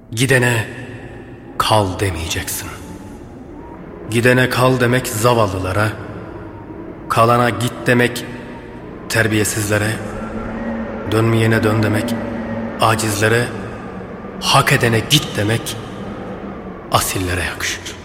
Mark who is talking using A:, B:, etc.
A: Gidene kal demeyeceksin. Gidene kal demek zavallılara, kalana git demek terbiyesizlere, dönmeyene dön demek acizlere, hak edene git demek asillere yakışır.